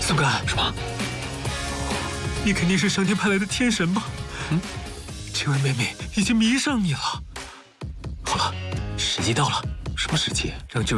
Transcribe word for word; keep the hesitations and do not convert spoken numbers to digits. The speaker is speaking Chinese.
宋干， 什么？ 你肯定是上天派来的天神吧？嗯，这位妹妹已经迷上你了。好了，时机到了。 什么时机？ 让九